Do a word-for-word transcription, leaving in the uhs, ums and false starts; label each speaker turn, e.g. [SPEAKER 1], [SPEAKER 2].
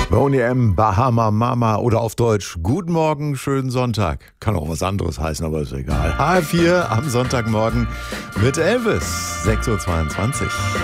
[SPEAKER 1] Boney M, Bahama Mama oder auf Deutsch Guten Morgen, schönen Sonntag. Kann auch was anderes heißen, aber ist egal. H vier am Sonntagmorgen mit Elvis, sechs Uhr zweiundzwanzig.